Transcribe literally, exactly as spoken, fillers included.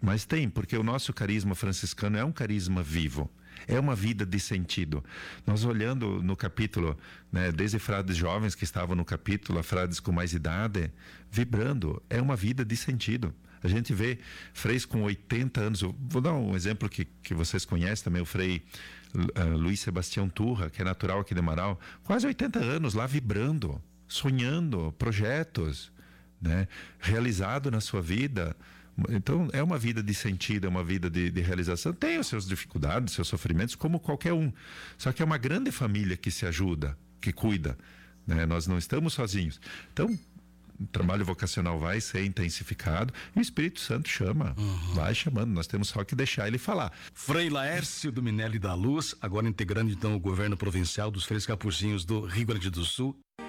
Mas tem, porque o nosso carisma franciscano é um carisma vivo. É uma vida de sentido. Nós olhando no capítulo, né, desde frades jovens que estavam no capítulo, a frades com mais idade, vibrando, é uma vida de sentido. A gente vê freis com oitenta anos, eu vou dar um exemplo que, que vocês conhecem também, o frei uh, Luiz Sebastião Turra, que é natural aqui de Amaral, quase oitenta anos lá vibrando, sonhando, projetos, né, realizado na sua vida. Então é uma vida de sentido, é uma vida de, de realização. Tem os seus dificuldades, os seus sofrimentos, como qualquer um. Só que é uma grande família que se ajuda, que cuida, né? Nós não estamos sozinhos. Então o trabalho vocacional vai ser intensificado e o Espírito Santo chama, uhum. vai chamando. Nós temos só que deixar ele falar. Frei Laércio do Minelli da Luz, agora integrando então o governo provincial dos Freis Capuchinhos do Rio Grande do Sul.